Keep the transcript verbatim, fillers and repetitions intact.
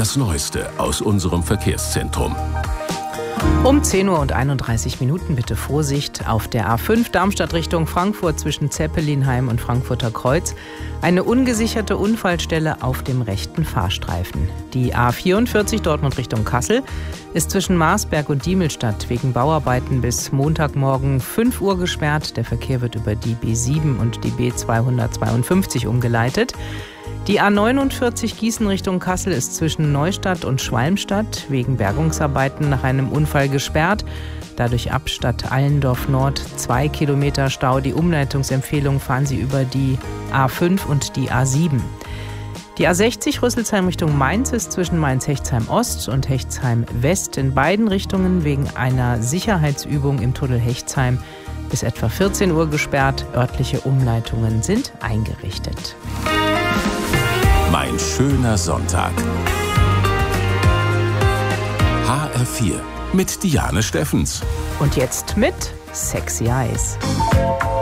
Das Neueste aus unserem Verkehrszentrum. Um zehn Uhr und einunddreißig Minuten bitte Vorsicht auf der A fünf Darmstadt Richtung Frankfurt zwischen Zeppelinheim und Frankfurter Kreuz. Eine ungesicherte Unfallstelle auf dem rechten Fahrstreifen. Die A vierundvierzig Dortmund Richtung Kassel ist zwischen Marsberg und Diemelstadt wegen Bauarbeiten bis Montagmorgen fünf Uhr gesperrt. Der Verkehr wird über die B sieben und die B zweihundertzweiundfünfzig umgeleitet. Die A neunundvierzig Gießen Richtung Kassel ist zwischen Neustadt und Schwalmstadt wegen Bergungsarbeiten nach einem Unfall gesperrt. Dadurch ab Stadt Allendorf Nord zwei Kilometer Stau. Die Umleitungsempfehlung: fahren Sie über die A fünf und die A sieben. Die A sechzig Rüsselsheim Richtung Mainz ist zwischen Mainz-Hechtsheim Ost und Hechtsheim West in beiden Richtungen wegen einer Sicherheitsübung im Tunnel Hechtsheim bis etwa vierzehn Uhr gesperrt. Örtliche Umleitungen sind eingerichtet. Mein schöner Sonntag. H R vier mit Diane Steffens. Und jetzt mit Sexy Eyes.